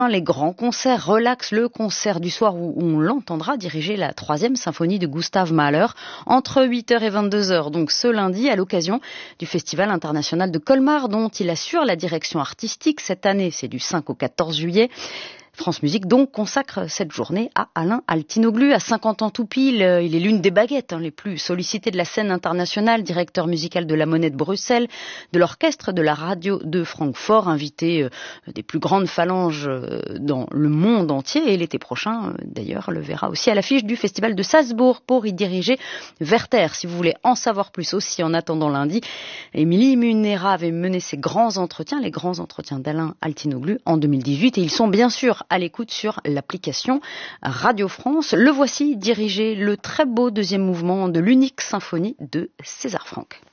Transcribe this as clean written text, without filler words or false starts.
Les grands concerts relaxent, le concert du soir où on l'entendra diriger la 3e symphonie de Gustav Mahler entre 8h et 22h, donc ce lundi à l'occasion du Festival international de Colmar dont il assure la direction artistique. Cette année, c'est du 5 au 14 juillet. France Musique donc consacre cette journée à Alain Altinoglu, à 50 ans tout pile. Il est l'une des baguettes les plus sollicitées de la scène internationale, directeur musical de la Monnaie de Bruxelles, de l'orchestre de la radio de Francfort, invité des plus grandes phalanges dans le monde entier. Et l'été prochain, d'ailleurs, le verra aussi à l'affiche du Festival de Salzbourg pour y diriger Werther. Si vous voulez en savoir plus aussi en attendant lundi, Émilie Munera avait mené les grands entretiens d'Alain Altinoglu en 2018 et ils sont bien sûr à l'écoute sur l'application Radio France. Le voici diriger le très beau 2e mouvement de l'unique symphonie de César Franck.